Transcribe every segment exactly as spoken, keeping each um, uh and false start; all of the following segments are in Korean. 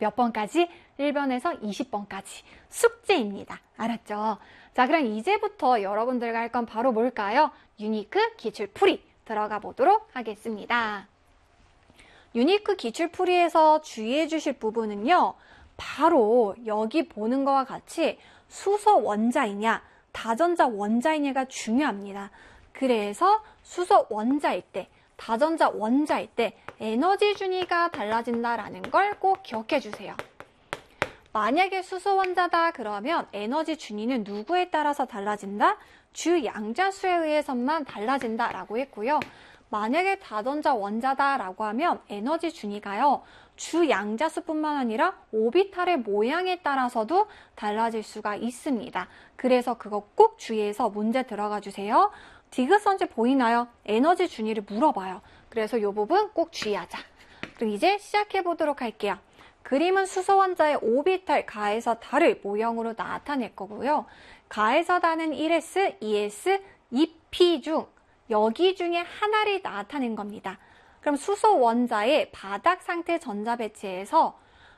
몇 번까지? 일 번에서 이십 번까지 숙제입니다. 알았죠? 자, 그럼 이제부터 여러분들과 할 건 바로 뭘까요? 유니크 기출풀이 들어가 보도록 하겠습니다. 유니크 기출풀이에서 주의해 주실 부분은요. 바로 여기 보는 거와 같이 수소 원자이냐 다전자 원자이냐가 중요합니다. 그래서 수소 원자일 때, 다전자 원자일 때 에너지 준위가 달라진다라는 걸 꼭 기억해 주세요. 만약에 수소 원자다 그러면 에너지 준위는 누구에 따라서 달라진다? 주 양자수에 의해서만 달라진다라고 했고요. 만약에 다전자 원자다라고 하면 에너지 준위가요. 주 양자수뿐만 아니라 오비탈의 모양에 따라서도 달라질 수가 있습니다. 그래서 그거 꼭 주의해서 문제 들어가 주세요. 디귿선지 보이나요? 에너지 준위를 물어봐요. 그래서 이 부분 꼭 주의하자. 그럼 이제 시작해 보도록 할게요. 그림은 수소 원자의 오비탈 가에서 달을 모형으로 나타낼 거고요. 가에서 다는 일 에스, 이 에스, 이 피 중 여기 중에 하나를 나타낸 겁니다. 그럼 수소 원자의 바닥 상태 전자 배치에서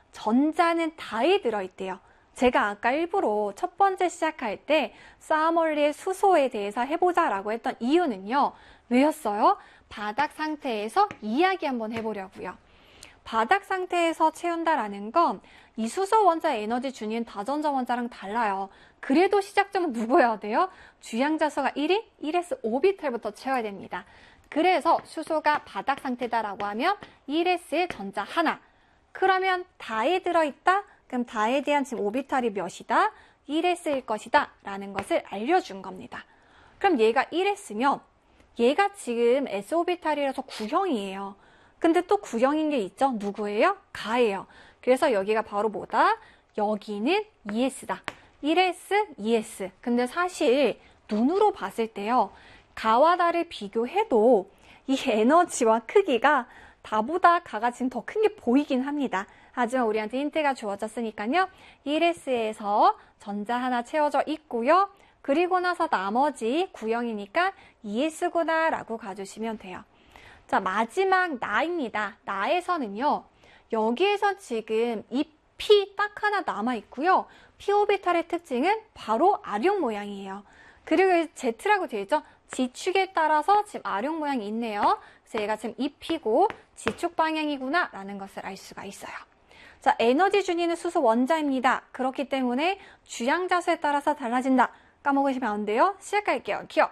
전자는 다에 들어있대요. 제가 아까 일부러 첫 번째 시작할 때 싸머리의 수소에 대해서 해보자라고 했던 이유는요. 왜였어요? 바닥 상태에서 이야기 한번 해보려고요. 바닥 상태에서 채운다라는 건 이 수소 원자 에너지 준위는 다전자 원자랑 달라요. 그래도 시작점은 누구여야 돼요? 주양자수가 일이 일 에스 오비탈부터 채워야 됩니다. 그래서 수소가 바닥 상태다라고 하면 일 에스의 전자 하나. 그러면 다에 들어있다? 그럼 다에 대한 지금 오비탈이 몇이다? 일 에스일 것이다 라는 것을 알려준 겁니다. 그럼 얘가 일 에스면 얘가 지금 에스 오비탈이라서 구형이에요. 근데 또 구형인 게 있죠? 누구예요? 가예요. 그래서 여기가 바로 뭐다? 여기는 이 에스다. 일 에스, 이 에스. 근데 사실 눈으로 봤을 때요. 가와 다를 비교해도 이 에너지와 크기가 다보다 가가 지금 더 큰 게 보이긴 합니다. 하지만 우리한테 힌트가 주어졌으니까요. 일 에스에서 전자 하나 채워져 있고요. 그리고 나서 나머지 구형이니까 이 에스구나 라고 가주시면 돼요. 자, 마지막 나입니다. 나에서는요. 여기에서 지금 이 P 딱 하나 남아있고요. P 오비탈의 특징은 바로 아령 모양이에요. 그리고 Z라고 되어 있죠? 지축에 따라서 지금 아령 모양이 있네요. 그래서 얘가 지금 이 P고 지축 방향이구나 라는 것을 알 수가 있어요. 자, 에너지 준위는 수소 원자입니다. 그렇기 때문에 주양자수에 따라서 달라진다. 까먹으시면 안 돼요. 시작할게요. 기억.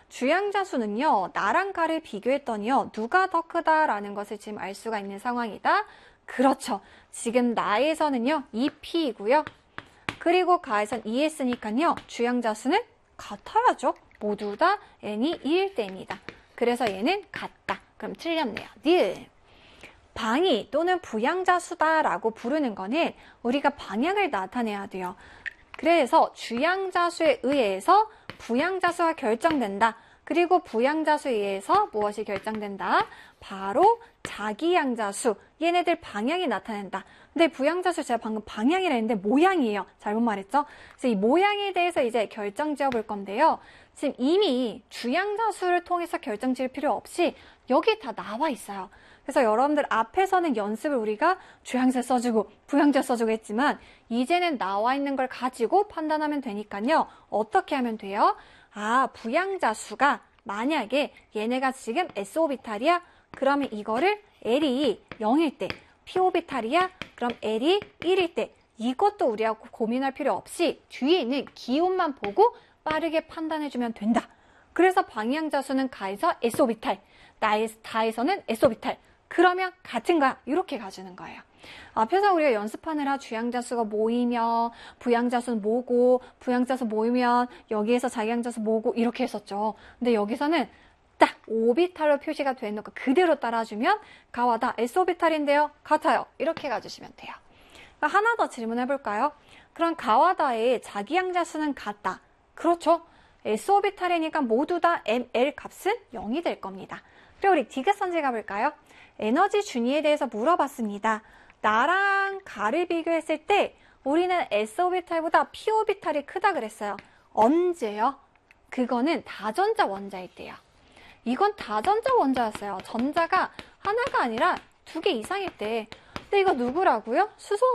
주양자수는요. 나랑 가를 비교했더니요. 누가 더 크다라는 것을 지금 알 수가 있는 상황이다. 그렇죠. 지금 나에서는요. 이 피이고요. 그리고 가에선 이 에스니까요. 주양자수는 같아야죠. 모두 다 n이 이일 때입니다. 그래서 얘는 같다. 그럼 틀렸네요. 닐. 방위 또는 부양자수다라고 부르는 거는 우리가 방향을 나타내야 돼요. 그래서 주양자수에 의해서 부양자수가 결정된다. 그리고 부양자수에 의해서 무엇이 결정된다? 바로 자기양자수. 얘네들 방향이 나타낸다. 근데 부양자수 제가 방금 방향이라 했는데 모양이에요. 잘못 말했죠? 그래서 이 모양에 대해서 이제 결정 지어 볼 건데요. 지금 이미 주양자수를 통해서 결정 지을 필요 없이 여기 다 나와 있어요. 그래서 여러분들 앞에서는 연습을 우리가 주양자 써주고 부양자 써주고 했지만 이제는 나와 있는 걸 가지고 판단하면 되니까요. 어떻게 하면 돼요? 아, 부양자수가 만약에 얘네가 지금 에스 오비탈이야? 그러면 이거를 L이 영일 때, P 오비탈이야? 그럼 L이 일일 때. 이것도 우리가 고민할 필요 없이 뒤에 있는 기온만 보고 빠르게 판단해주면 된다. 그래서 방향자수는 가에서 에스 오비탈, 나에서 다에서는 에스 오비탈. 그러면 같은 거야. 이렇게 가주는 거예요. 앞에서 우리가 연습하느라 주양자수가 모이면 부양자수는 뭐고 부양자수 모이면 여기에서 자기양자수 뭐고 이렇게 했었죠. 근데 여기서는 딱 오비탈로 표시가 되어 있는 거 그대로 따라주면 가와 다 에스 오비탈인데요. 같아요. 이렇게 가주시면 돼요. 하나 더 질문해 볼까요? 그럼 가와 다의 자기양자수는 같다. 그렇죠. 에스 오비탈이니까 모두 다 엠 엘 값은 영이 될 겁니다. 그리고 우리 디귿선지 가볼까요? 에너지 준위에 대해서 물어봤습니다. 나랑 가를 비교했을 때 우리는 에스 오비탈보다 피 오비탈이 크다 그랬어요. 언제요? 그거는 다전자 원자일 때요. 이건 다전자 원자였어요. 전자가 하나가 아니라 두 개 이상일 때. 근데 이거 누구라고요? 수소